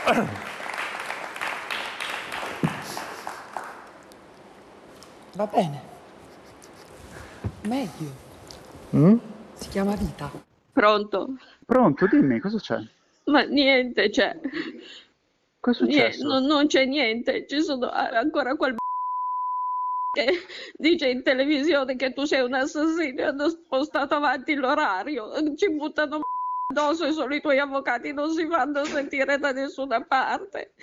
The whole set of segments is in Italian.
Va bene. Meglio. Si chiama vita. Pronto? Pronto, dimmi, cosa c'è? Ma niente, c'è. Cosa è successo? Non c'è niente. Ci sono ancora quel che dice in televisione che tu sei un assassino e hanno spostato avanti l'orario. Ci buttano addosso e solo i tuoi avvocati non si fanno sentire da nessuna parte.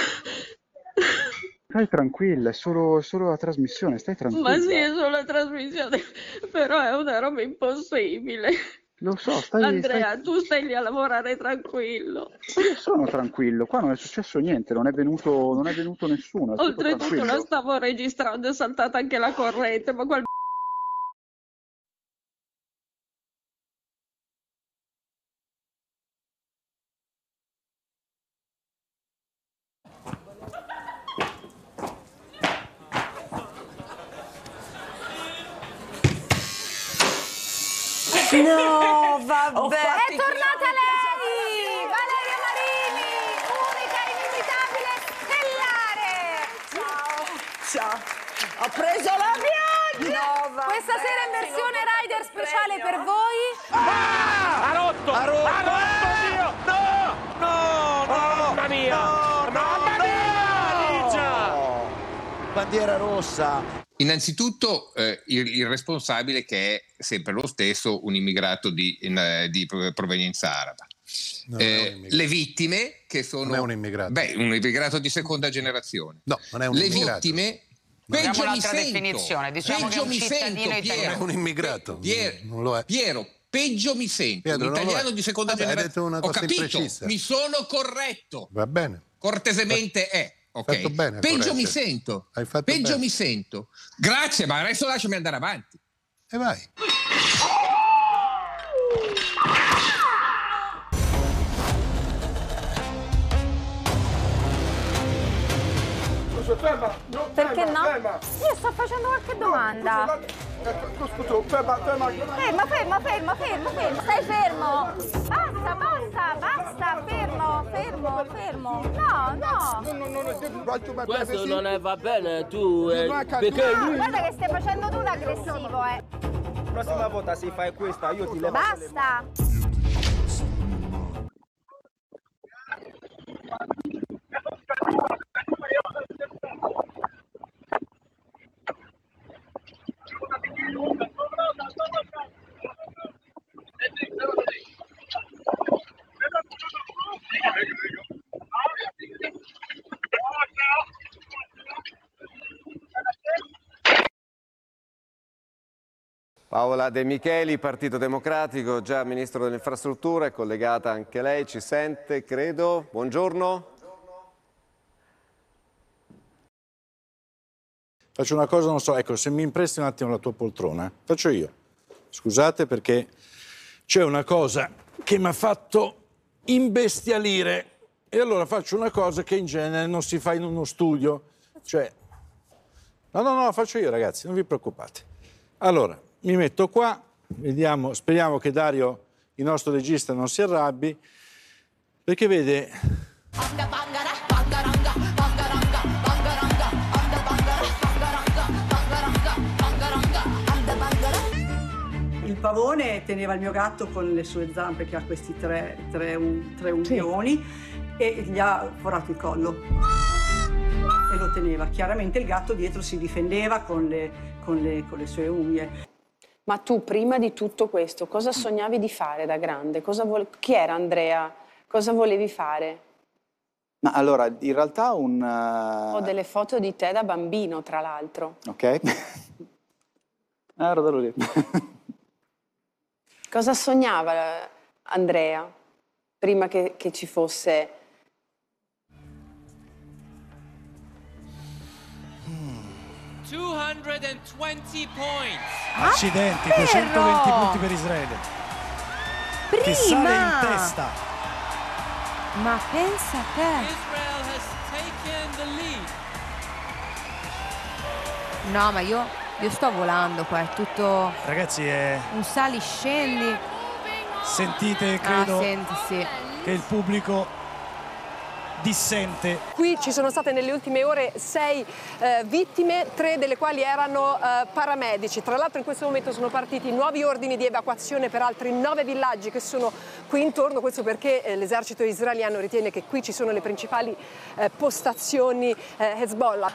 Stai tranquilla, è solo la trasmissione, stai tranquilla. Ma sì, è solo la trasmissione, però è una roba impossibile. Lo so, Andrea, tu stai lì a lavorare tranquillo. Io sono tranquillo, qua non è successo niente, non è venuto nessuno, è tutto Oltretutto tranquillo. la stavo registrando, è saltata anche la corrente, ma quel No, vabbè. È tornata lei! Valeria Marini, unica, inimitabile, stellare! Ciao. Ho preso la pioggia. No, vabbè. Questa sera in versione Rider speciale per voi. Ha rotto! Ha rotto! No! No! Mamma mia! Mamma mia! Ligia! Bandiera rossa. Innanzitutto il responsabile, che è sempre lo stesso, un immigrato di provenienza araba. Le vittime, che sono... Non è un immigrato. Beh, un immigrato di seconda generazione. No, non è un immigrato. Le vittime... Peggio mi sento. Definizione. Diciamo peggio che mi sento, Piero. Non è un immigrato. Non lo è. Piero, peggio mi sento. Pietro, un italiano di seconda generazione. Hai detto una Ho cosa capito, imprecisa. mi sono corretto. Va bene. Cortesemente è. Ok. Fatto bene, Peggio mi sento. Hai fatto Peggio bene. mi sento. Grazie, ma adesso lasciami andare avanti. E vai. Ferma! Perché no? Ferma! Io sto facendo qualche domanda. Scusa, ferma! Fermo. Stai fermo. Basta. Fermo. No. Questo non è, va bene, tu. Perché No, lui. guarda che stai facendo tu l'aggressivo, eh. Prossima volta se fai questa, io ti levo. Basta. Paola De Micheli, Partito Democratico, già Ministro delle Infrastrutture, è collegata anche lei, ci sente, credo. Buongiorno. Faccio una cosa, non so, ecco, se mi impresti un attimo la tua poltrona, faccio io. Scusate perché c'è una cosa che mi ha fatto imbestialire e allora faccio una cosa che in genere non si fa in uno studio. Cioè, no, faccio io ragazzi, non vi preoccupate. Allora, mi metto qua, vediamo, speriamo che Dario, il nostro regista, non si arrabbi, perché vede... Il pavone teneva il mio gatto con le sue zampe, che ha questi tre unghie, e gli ha forato il collo. E lo teneva. Chiaramente il gatto dietro si difendeva con le sue unghie. Ma tu, prima di tutto questo, cosa sognavi di fare da grande? Chi era Andrea? Cosa volevi fare? Ma allora, in realtà Ho delle foto di te da bambino, tra l'altro. Ok. Ero da lì. Cosa sognava Andrea prima che ci fosse... 220 points. Accidenti, 220 punti per Israele. Prima. Che sale in testa. Ma pensa a te. Israel has taken the lead. No, ma io sto volando qua, è tutto... Ragazzi, è... un sali scendi. Sentite, credo, senti, sì. che il pubblico dissente. Qui ci sono state nelle ultime ore 6 vittime, 3 delle quali erano paramedici. Tra l'altro in questo momento sono partiti nuovi ordini di evacuazione per altri 9 villaggi che sono qui intorno, questo perché l'esercito israeliano ritiene che qui ci sono le principali postazioni Hezbollah.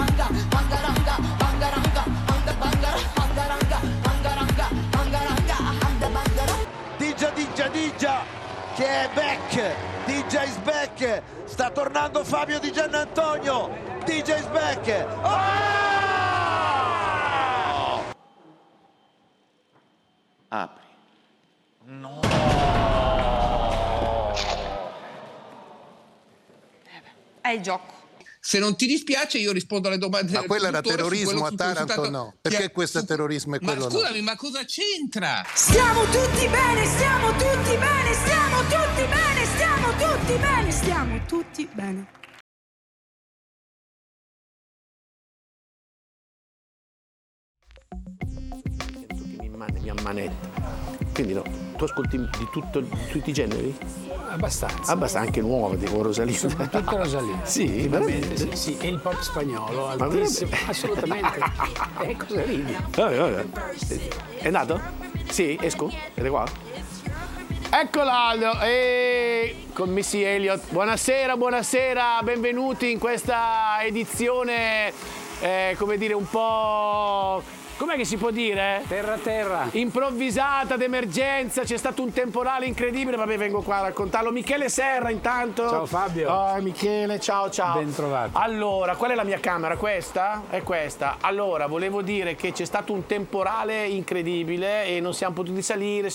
Digia che è back, Digia is back, sta tornando Fabio Di Giannantonio, Digia is back. Apri. No. È il gioco. Se non ti dispiace io rispondo alle domande Ma del quello era produttore su terrorismo a quello su cui Taranto sono o stato- no? Perché questo è terrorismo e quello Ma no? scusami, ma cosa c'entra? Stiamo tutti bene, stiamo tutti bene, stiamo tutti bene, stiamo tutti bene, stiamo tutti bene. Mi ammanetta. Quindi no, tu ascolti di tutti i generi? Abbastanza. Abbastanza, anche nuove, tipo Rosalina. Soprattutto Rosalina. Sì, veramente. Sì, e il pop spagnolo, altissimo. Assolutamente. Cosa ridi? Vabbè. È andato? Sì, esco? Siete qua? Eccola, con Missy Elliott. Buonasera, benvenuti in questa edizione, come dire, un po'... Com'è che si può dire? Terra. Improvvisata, d'emergenza, c'è stato un temporale incredibile, vabbè vengo qua a raccontarlo. Michele Serra intanto. Ciao Fabio. Oh, Michele, ciao. Ben trovato. Allora, qual è la mia camera? Questa? È questa. Allora, volevo dire che c'è stato un temporale incredibile e non siamo potuti salire.